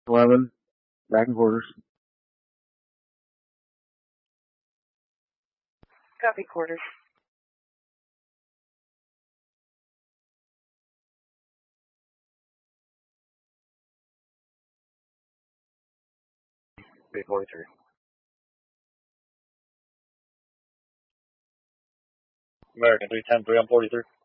11, back in quarters. Copy quarters. B43. American 310, 3 on 43.